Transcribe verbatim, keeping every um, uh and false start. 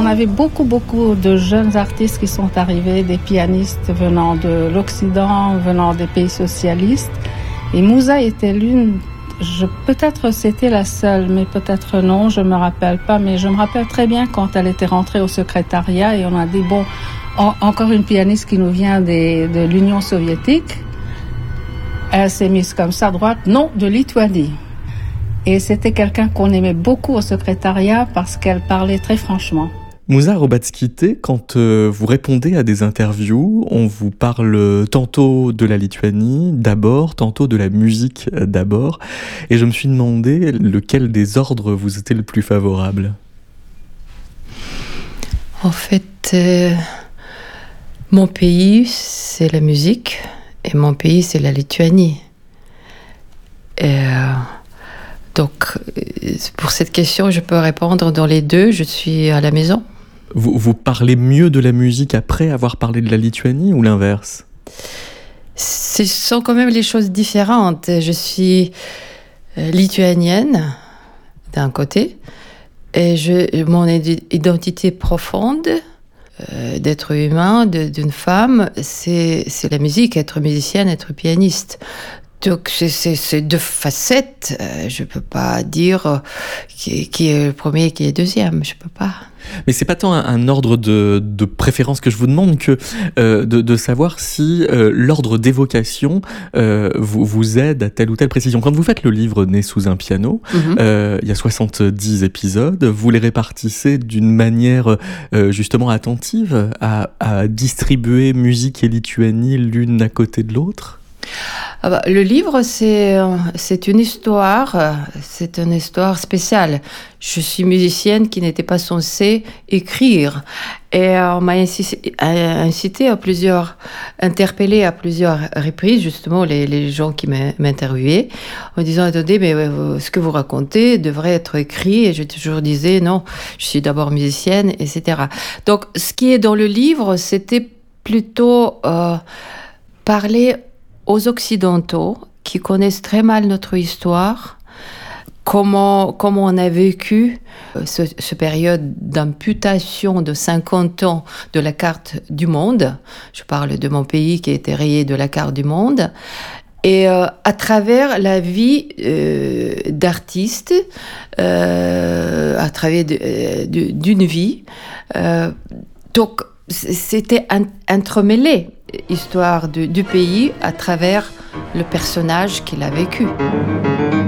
on avait beaucoup, beaucoup de jeunes artistes qui sont arrivés, des pianistes venant de l'Occident, venant des pays socialistes. Et Mouza était l'une, je, peut-être c'était la seule, mais peut-être non, je me rappelle pas. Mais je me rappelle très bien quand elle était rentrée au secrétariat et on a dit, bon, en, encore une pianiste qui nous vient des, de l'Union soviétique. Elle s'est mise comme ça à droite, non, de Lituanie. Et c'était quelqu'un qu'on aimait beaucoup au secrétariat parce qu'elle parlait très franchement. Mouza Robatskite, quand euh, vous répondez à des interviews, on vous parle tantôt de la Lituanie d'abord, tantôt de la musique d'abord. Et je me suis demandé lequel des ordres vous était le plus favorable. En fait, euh, mon pays, c'est la musique et mon pays, c'est la Lituanie. Et... Euh, Donc, pour cette question, je peux répondre dans les deux. Je suis à la maison. Vous, vous parlez mieux de la musique après avoir parlé de la Lituanie ou l'inverse ? Ce sont quand même les choses différentes. Je suis lituanienne, d'un côté, et je, mon identité profonde euh, d'être humain, de, d'une femme, c'est, c'est la musique, être musicienne, être pianiste. Donc, c'est, c'est, c'est deux facettes. Euh, je ne peux pas dire euh, qui, qui est le premier et qui est le deuxième. Je ne peux pas. Mais ce n'est pas tant un, un ordre de, de préférence que je vous demande que euh, de, de savoir si euh, l'ordre d'évocation euh, vous, vous aide à telle ou telle précision. Quand vous faites le livre Né sous un piano, mm-hmm. euh, il y a soixante-dix épisodes. Vous les répartissez d'une manière euh, justement attentive à, à distribuer musique et Lituanie l'une à côté de l'autre ? Ah bah, le livre, c'est, c'est une histoire, c'est une histoire spéciale. Je suis musicienne qui n'était pas censée écrire. Et on m'a incité, incité à plusieurs, interpellée à plusieurs reprises, justement, les, les gens qui m'interviewaient, en disant, attendez, mais ce que vous racontez devrait être écrit. Et je toujours disais, non, je suis d'abord musicienne, et cetera. Donc, ce qui est dans le livre, c'était plutôt euh, parler aux Occidentaux qui connaissent très mal notre histoire, comment, comment on a vécu ce, ce période d'amputation de cinquante ans de la carte du monde. Je parle de mon pays qui a été rayé de la carte du monde. Et euh, à travers la vie euh, d'artiste, euh, à travers de, euh, de, d'une vie. Euh, donc, c'était entremêlé, histoire de, du pays, à travers le personnage qu'il a vécu.